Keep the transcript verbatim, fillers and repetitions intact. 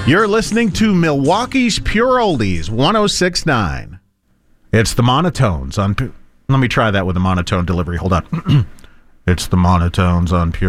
You're listening to Milwaukee's Pure Oldies, one oh six point nine. It's the Monotones on... Let me try that with a monotone delivery. Hold on. It's the Monotones on Pure